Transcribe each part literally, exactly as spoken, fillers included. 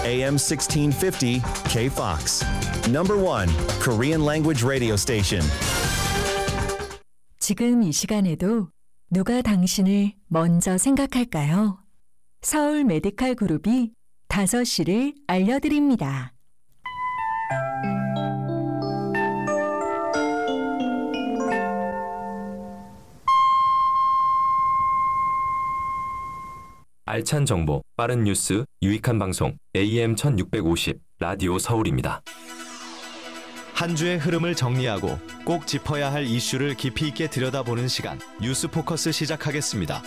에이엠 sixteen fifty K-Fox. Number one Korean language radio station. 지금 이 시간에도 누가 당신을 먼저 생각할까요? 서울 메디칼 그룹이 다섯 시를 알려드립니다. 알찬 정보, 빠른 뉴스, 유익한 방송 에이엠 천육백오십 라디오 서울입니다. 한 주의 흐름을 정리하고 꼭 짚어야 할 이슈를 깊이 있게 들여다보는 시간, 뉴스 포커스 시작하겠습니다.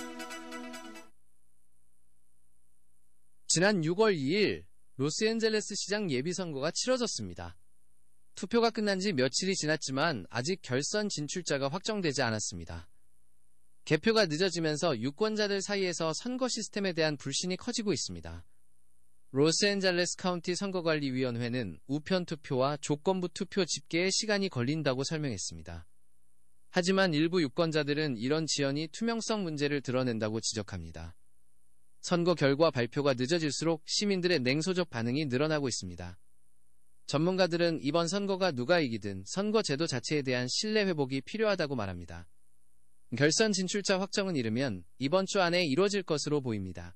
지난 유월 이일 로스앤젤레스 시장 예비선거가 치러졌습니다. 투표가 끝난 지 며칠이 지났지만 아직 결선 진출자가 확정되지 않았습니다. 개표가 늦어지면서 유권자들 사이에서 선거 시스템에 대한 불신이 커지고 있습니다. 로스앤젤레스 카운티 선거관리위원회는 우편 투표와 조건부 투표 집계에 시간이 걸린다고 설명했습니다. 하지만 일부 유권자들은 이런 지연이 투명성 문제를 드러낸다고 지적합니다. 선거 결과 발표가 늦어질수록 시민들의 냉소적 반응이 늘어나고 있습니다. 전문가들은 이번 선거가 누가 이기든 선거 제도 자체에 대한 신뢰 회복이 필요하다고 말합니다. 결선 진출자 확정은 이르면 이번 주 안에 이루어질 것으로 보입니다.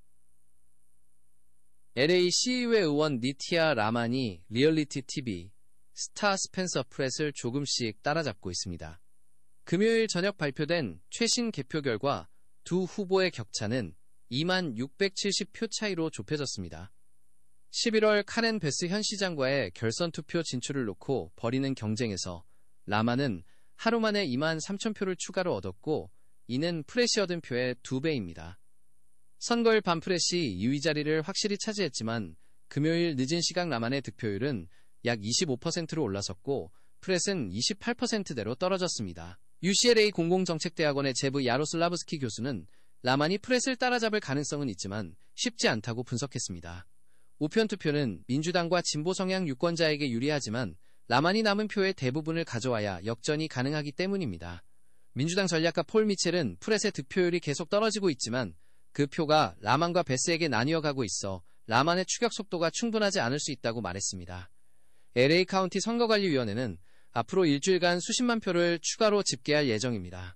엘에이 시의회 의원 니티아 라만이 리얼리티 티비 스타 스펜서 프렛을 조금씩 따라잡고 있습니다. 금요일 저녁 발표된 최신 개표 결과 두 후보의 격차는 이만 육백칠십 표 차이로 좁혀졌습니다. 십일월 카렌 베스 현 시장과의 결선 투표 진출을 놓고 벌이는 경쟁에서 라만은 하루 만에 이만 삼천 표를 추가로 얻었고 이는 프렛이 얻은 표의 두 배입니다. 선거일 밤 프렛이 이 위 자리를 확실히 차지했지만 금요일 늦은 시각 라만의 득표율은 약 이십오 퍼센트로 올라섰고 프렛은 이십팔 퍼센트대로 떨어졌습니다. 유씨엘에이 공공정책대학원의 제브 야로슬라브스키 교수는 라만이 프렛을 따라잡을 가능성은 있지만 쉽지 않다고 분석했습니다. 우편 투표는 민주당과 진보 성향 유권자에게 유리하지만 라만이 남은 표의 대부분을 가져와야 역전이 가능하기 때문입니다. 민주당 전략가 폴 미첼은 프렛의 득표율이 계속 떨어지고 있지만 그 표가 라만과 베스에게 나뉘어 가고 있어 라만의 추격 속도가 충분하지 않을 수 있다고 말했습니다. 엘에이 카운티 선거관리위원회는 앞으로 일주일간 수십만 표를 추가로 집계할 예정입니다.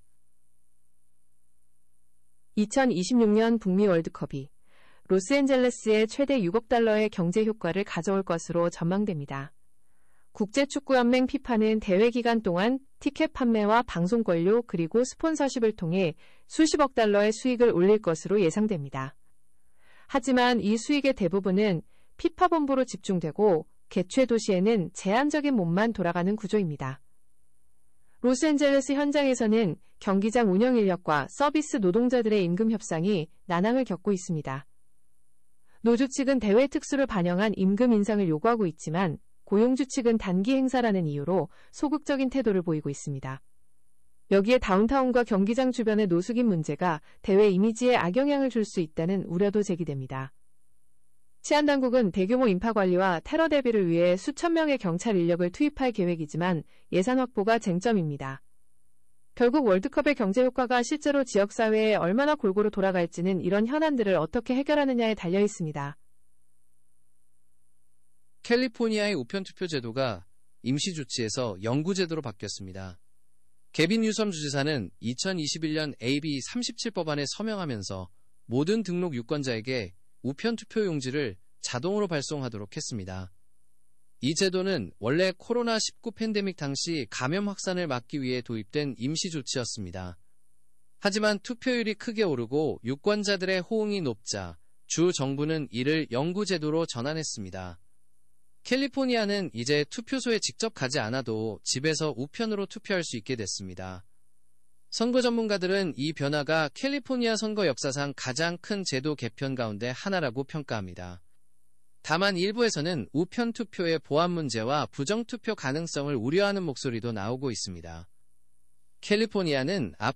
이천이십육 년 북미 월드컵이 로스앤젤레스에 최대 육억 달러의 경제 효과를 가져올 것으로 전망됩니다. 국제축구연맹 피파는 대회 기간 동안 티켓 판매와 방송 권료 그리고 스폰서십을 통해 수십억 달러의 수익을 올릴 것으로 예상됩니다. 하지만 이 수익의 대부분은 피파 본부로 집중되고 개최 도시에는 제한적인 몸만 돌아가는 구조입니다. 로스앤젤레스 현장에서는 경기장 운영 인력과 서비스 노동자들의 임금 협상이 난항을 겪고 있습니다. 노조 측은 대회 특수를 반영한 임금 인상을 요구하고 있지만 고용주 측은 단기 행사라는 이유로 소극적인 태도를 보이고 있습니다. 여기에 다운타운과 경기장 주변의 노숙인 문제가 대회 이미지에 악영향을 줄 수 있다는 우려도 제기됩니다. 치안당국은 대규모 인파 관리와 테러 대비를 위해 수천 명의 경찰 인력을 투입할 계획이지만 예산 확보가 쟁점입니다. 결국 월드컵의 경제 효과가 실제로 지역사회에 얼마나 골고루 돌아갈지는 이런 현안들을 어떻게 해결하느냐에 달려 있습니다. 캘리포니아의 우편투표 제도가 임시조치에서 영구제도로 바뀌었습니다. 개빈 뉴섬 주지사는 이천이십일 년 에이비 삼십칠 법안에 서명하면서 모든 등록 유권자에게 우편투표 용지를 자동으로 발송하도록 했습니다. 이 제도는 원래 코로나 십구 팬데믹 당시 감염 확산을 막기 위해 도입된 임시조치였습니다. 하지만 투표율이 크게 오르고 유권자들의 호응이 높자 주 정부는 이를 영구제도로 전환했습니다. 캘리포니아는 이제 투표소에 직접 가지 않아도 집에서 우편으로 투표할 수 있게 됐습니다. 선거 전문가들은 이 변화가 캘리포니아 선거 역사상 가장 큰 제도 개편 가운데 하나라고 평가합니다. 다만 일부에서는 우편 투표의 보안 문제와 부정 투표 가능성을 우려하는 목소리도 나오고 있습니다. 캘리포니아는 앞